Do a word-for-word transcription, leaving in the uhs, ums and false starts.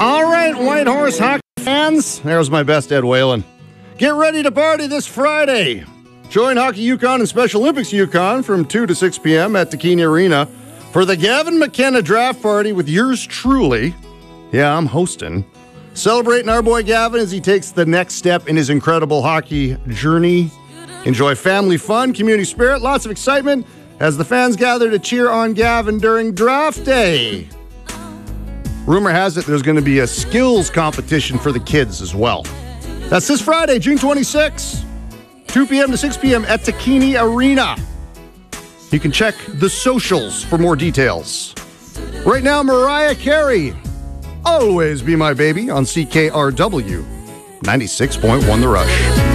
All right, Whitehorse hockey fans, there's my best Ed Whalen. Get ready to party this Friday. Join Hockey Yukon and Special Olympics Yukon from two to six p.m. at Takini Arena for the Gavin McKenna draft party with yours truly. Yeah, I'm hosting. Celebrating our boy Gavin as he takes the next step in his incredible hockey journey. Enjoy family fun, community spirit, lots of excitement as the fans gather to cheer on Gavin during draft day. Rumor has it there's going to be a skills competition for the kids as well. That's this Friday, June twenty-sixth, two p.m. to six p.m. at Takini Arena. You can check the socials for more details. Right now, Mariah Carey, Always Be My Baby on C K R W ninety-six point one The Rush.